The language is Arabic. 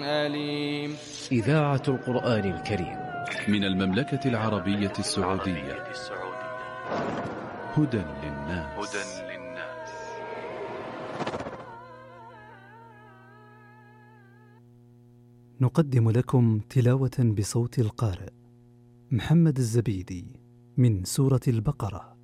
أليم. إذاعة القرآن الكريم من المملكة العربية السعودية. هدى للناس. نقدم لكم تلاوة بصوت القارئ محمد الزبيدي من سورة البقرة.